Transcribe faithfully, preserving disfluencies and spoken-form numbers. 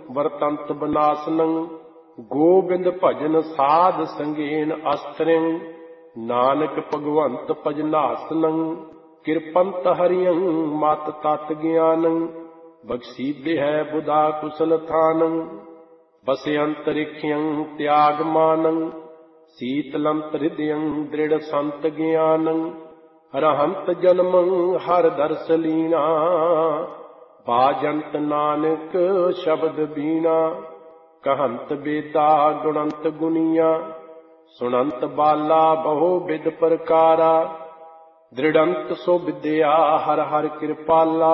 ਵਰਤੰਤ ਬਨਾਸਨੰ। ਗੋਬਿੰਦ ਭਜਨ ਸਾਧ ਸੰਗੇਨ ਅਸਤਰਿੰ। ਨਾਨਕ ਭਗਵੰਤ ਭਜਨਾਸਨੰ। ਕਿਰਪੰਤ ਹਰਿਯੰ ਮਤ ਤਤ ਗਿਆਨੰ। ਬਖਸ਼ੀਦੇ ਹੈ ਬੁਧਾ ਕੁਸਲ ਥਾਨੰ। ਬਸੇ ਅੰਤਰਿਖਯੰ ਤਿਆਗ ਮਾਨੰ। ਸੀਤਲੰਤ ਹਿਰਦਯੰ ਦ੍ਰਿੜ ਸੰਤ ਗਿਆਨੰ। ਰਹੰਤ ਜਨਮੰ ਹਰ ਦਰਸ ਲੀਨਾ। ਬਾਜੰਤ ਨਾਨਕ ਸ਼ਬਦ ਬੀਣਾ। ਕਹੰਤ ਬੇਦਾ ਗੁਣੰਤ ਗੁਨੀਆ। ਸੁਣੰਤ ਬਾਲਾ ਬਹੁ ਬਿਦ ਪ੍ਰਕਾਰਾ। ਦ੍ਰਿੜੰਤ ਸੋ ਵਿਦਿਆ ਹਰ ਹਰ ਕਿਰਪਾਲਾ।